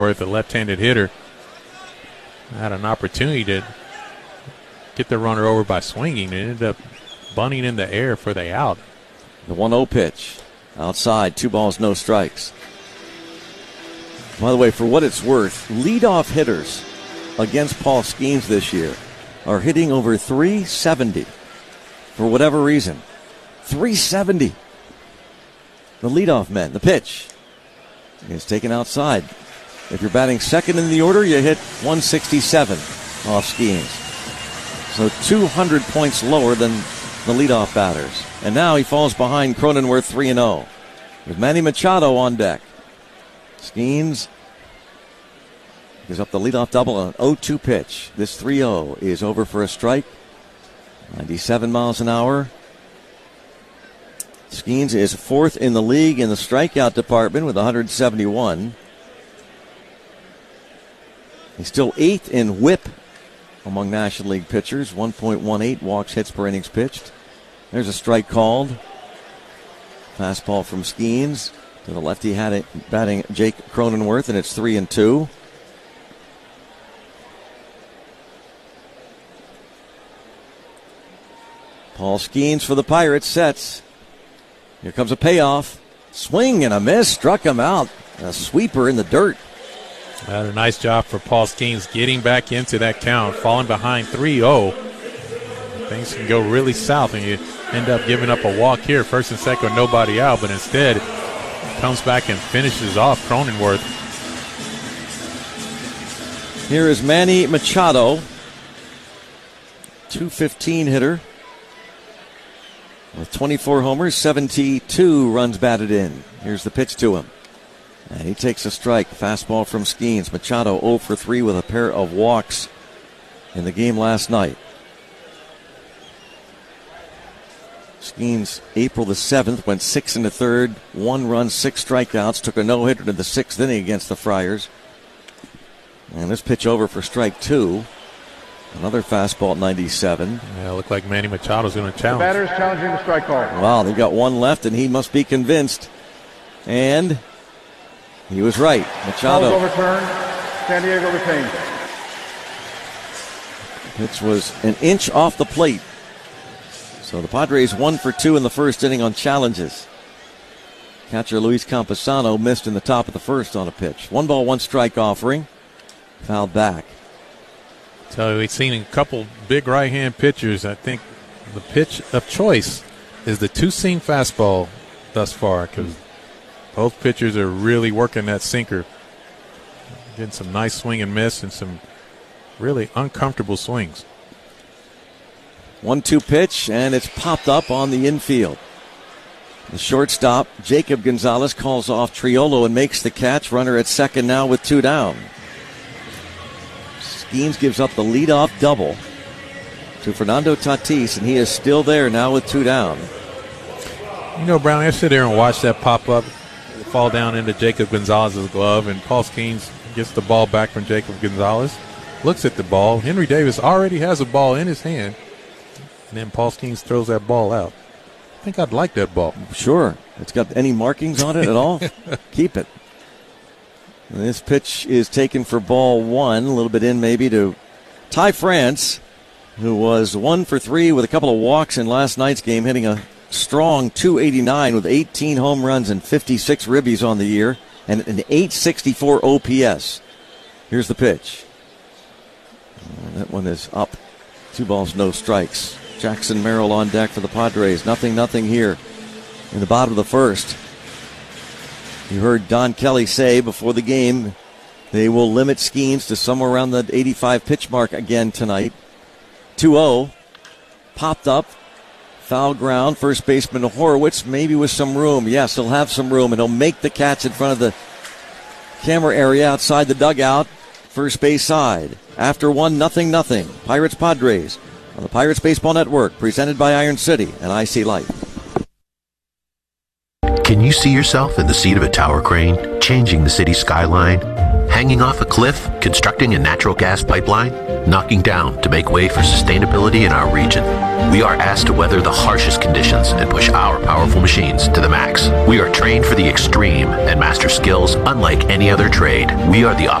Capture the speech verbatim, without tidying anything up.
the left-handed hitter, had an opportunity to get the runner over by swinging and ended up bunting in the air for the out. The one oh pitch. Outside, two balls, no strikes. By the way, for what it's worth, leadoff hitters against Paul Skenes this year are hitting over three seventy for whatever reason. three seventy. The leadoff men. The pitch is taken outside. If you're batting second in the order, you hit one sixty-seven off Skenes. So two hundred points lower than the leadoff batters. And now he falls behind Cronenworth three and oh. With Manny Machado on deck. Skenes gives up the leadoff double on an oh two pitch. This three oh is over for a strike. ninety-seven miles an hour. Skenes is fourth in the league in the strikeout department with one hundred seventy-one. He's still eighth in whip among National League pitchers. one point one eight walks, hits per innings pitched. There's a strike called. Fastball from Skenes to the lefty had it batting Jake Cronenworth, and it's three and two. Paul Skenes for the Pirates sets. Here comes a payoff. Swing and a miss. Struck him out. A sweeper in the dirt. Had a nice job for Paul Skenes getting back into that count, falling behind three oh. Things can go really south, and you end up giving up a walk here, first and second with nobody out, but instead comes back and finishes off Cronenworth. Here is Manny Machado, two fifteen hitter. With twenty-four homers, seventy-two runs batted in. Here's the pitch to him. And he takes a strike. Fastball from Skenes. Machado oh for three with a pair of walks in the game last night. Skenes, April the seventh, went six and a third, one run, six strikeouts, took a no-hitter to the sixth inning against the Friars. And this pitch over for strike two. Another fastball at ninety-seven. Yeah, it looked like Manny Machado's going to challenge. The batter is challenging the strike call. Wow, they've got one left, and he must be convinced. And he was right. Machado. Call overturned. San Diego retains. Pitch was an inch off the plate. So the Padres one for two in the first inning on challenges. Catcher Luis Campusano missed in the top of the first on a pitch. One ball, one strike offering. Fouled back. So we've seen a couple big right-hand pitchers. I think the pitch of choice is the two-seam fastball thus far, because both pitchers are really working that sinker. Getting some nice swing and miss and some really uncomfortable swings. one two pitch, and it's popped up on the infield. The shortstop, Jacob Gonzalez, calls off Triolo and makes the catch. Runner at second now with two down. Skenes gives up the leadoff double to Fernando Tatis, and he is still there now with two down. You know, Brown, I sit there and watch that pop up, fall down into Jacob Gonzalez's glove, and Paul Skenes gets the ball back from Jacob Gonzalez, looks at the ball. Henry Davis already has a ball in his hand, and then Paul Skenes throws that ball out. I think I'd like that ball. Sure. It's got any markings on it at all? Keep it. And this pitch is taken for ball one, a little bit in maybe to Ty France, who was one for three with a couple of walks in last night's game, hitting a strong two eighty-nine with eighteen home runs and fifty-six ribbies on the year, and an eight sixty-four O P S. Here's the pitch. Oh, that one is up. Two balls, no strikes. Jackson Merrill on deck for the Padres. Nothing, nothing here in the bottom of the first. You heard Don Kelly say before the game they will limit Skenes to somewhere around the eighty-five pitch mark again tonight. two oh. Popped up. Foul ground. First baseman Horowitz, maybe with some room. Yes, he'll have some room, and he'll make the catch in front of the camera area outside the dugout. First base side. After one, nothing, nothing. Pirates Padres on the Pirates Baseball Network, presented by Iron City and I C Light. Can you see yourself in the seat of a tower crane, changing the city skyline? Hanging off a cliff, constructing a natural gas pipeline, knocking down to make way for sustainability in our region. We are asked to weather the harshest conditions and push our powerful machines to the max. We are trained for the extreme and master skills unlike any other trade. We are the